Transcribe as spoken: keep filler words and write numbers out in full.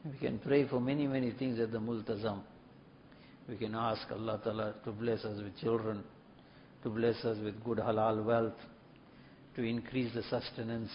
We can pray for many, many things at the Multazam. We can ask Allah Ta'ala to bless us with children, to bless us with good halal wealth, to increase the sustenance